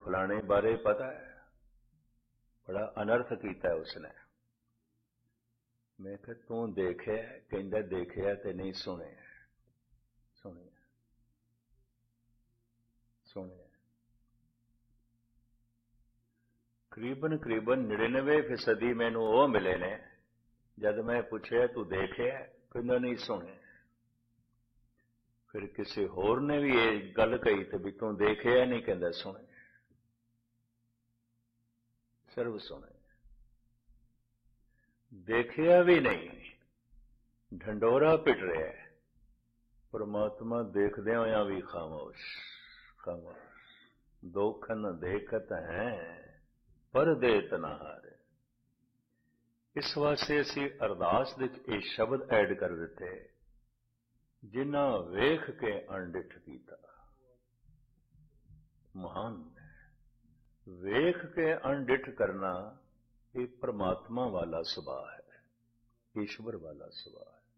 फलाने बारे पता है, बड़ा अनर्थ किया उसने। मैं कहा तू देखिया? कहंदा देखिया ते नहीं सुनिया। सुनिया सुनिया करीबन 99% मैनू वो मिले ने, जब मैं पूछया तू देखिया? कहंदा नहीं सुने। फिर किसी होर ने भी ये गल कही तो भी तू देखिया नहीं, कहंदा सुने। सर्व सुने, देखिया भी नहीं, ढंडोरा पिट रहा है। परमात्मा देखदे होया भी खामोश खामोश। दोखन देखत है पर देत ना हारे। इस वास्ते असी अरदास दे ये शब्द ऐड कर दिते, जिन्ना वेख के अणडिठ कीता। महान वेख के अणडिठ करना ये परमात्मा वाला सुभाव है, ईश्वर वाला सुभाव है।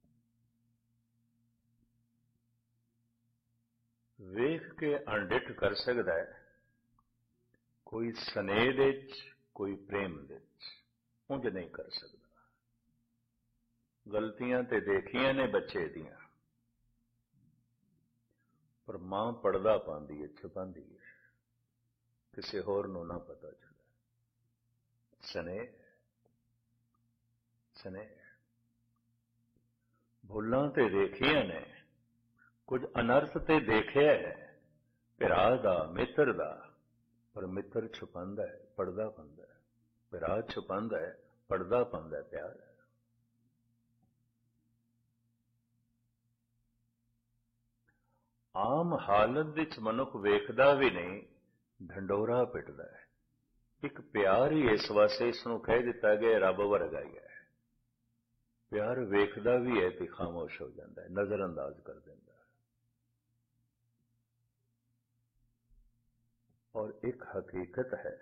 वेख के अणडिठ कर सकता है कोई स्नेह दे कोई प्रेम दे, उंज नहीं कर सकता। गलतियां ते देखियां ने बच्चे दियां, पर मां पड़दा पांदी है, छुपांदी है, किसी होर नूं ना पता चले। स्नेह स्नेह भुलां ते देखियां ने, कुछ अनर्थ ते देखिया है भरा दा मित्र दा, पर मित्र छुपांदा है, पड़दा पांदा है। भरा छुपांदा है, पड़दा पांदा है प्यार। आम हालत विच मनुख वेखदा भी नहीं, ढंडोरा पिटदा है। एक प्यार ही इस वास्ते इसनूं कह दिता गया रब वर्गा ही है। प्यार वेखदा भी है तो खामोश हो जाता है, नजरअंदाज कर देता है। और एक हकीकत है,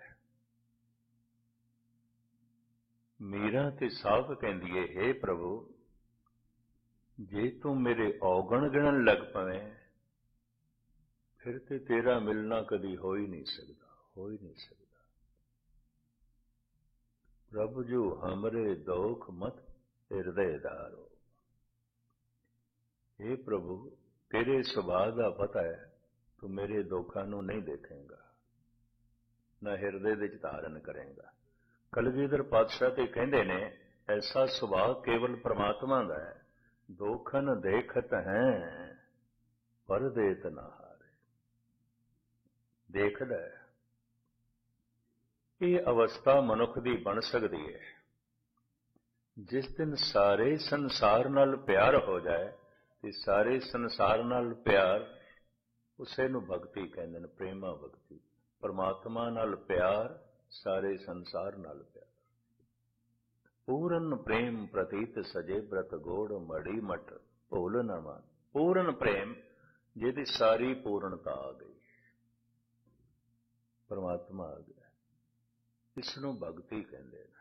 मीरा ते साफ कहंदी है, हे प्रभु जे तू मेरे औगण गिणन लग पवे फिर ते तेरा मिलना कदी हो ही नहीं सकता, हो ही नहीं सकता। प्रभु जो हमरे दोख मत हृदय दारो। हे प्रभु तेरे सुभाव का पता है, तू मेरे दोखा नूं नहीं देखेगा, न हृदय विच धारण करेगा। कलगीधर पातशाह ते कहंदे ने, ऐसा सुभाव केवल परमात्मा का है। दोखन देखत हैं पर देत ना हारे। देखदा है। ये अवस्था मनुख दी बन सकती है जिस दिन सारे संसार नाल प्यार हो जाए, तो सारे संसार नाल प्यार उसे नूं भगती कहंदे ने, प्रेमा भगती। परमात्मा नाल प्यार, सारे संसार नाल प्यार। पूरन प्रेम प्रतीत सजे ब्रत गोड़ मड़ी मठ भूल न मान। पूरन प्रेम जिहदी सारी पूर्णता आ गई, परमात्मा आ गया, इसनूं भगती कहंदे ने।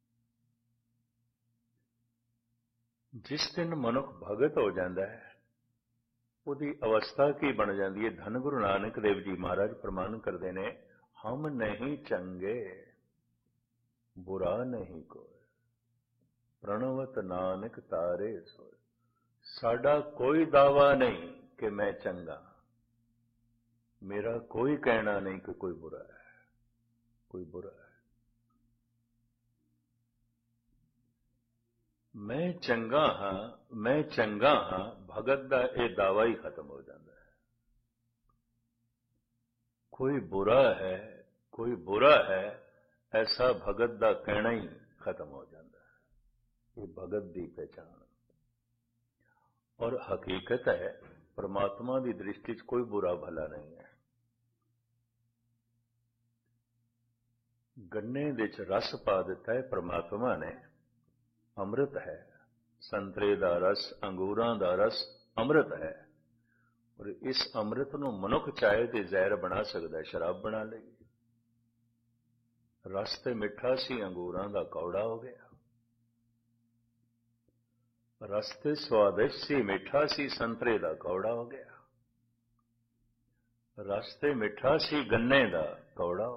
जिस दिन मनुख भगत हो जाता है, उसकी अवस्था की बन जाती है। धन गुरु नानक देव जी महाराज प्रमाण करते हैं, हम नहीं चंगे बुरा नहीं कोई, प्रणवत नानक तारे सोए। साडा कोई दावा नहीं कि मैं चंगा, मेरा कोई कहना नहीं कि कोई बुरा है, कोई बुरा है। मैं चंगा हाँ, मैं चंगा हाँ, भगत दा ये दावा ही खत्म हो जाता है। कोई बुरा है, कोई बुरा है, ऐसा भगत दा कहना ही खत्म हो जाता है। ये भगत दी पहचान और हकीकत है। परमात्मा की दृष्टि च कोई बुरा भला नहीं है। गन्ने दे च रस पा दिता है परमात्मा ने, अमृत है। संतरे दा रस, अंगूरां दा रस अमृत है। और इस अमृत नूं मनुख चाहे तो जहर बना सकता है, शराब बना लेगी। रस ते मिठा सी, अंगूरां दा कौड़ा हो गया। रस ते स्वादिष्ट सी, मिठा सी, संतरे दा कौड़ा हो गया। रस ते मिठा सी, गन्ने दा कौड़ा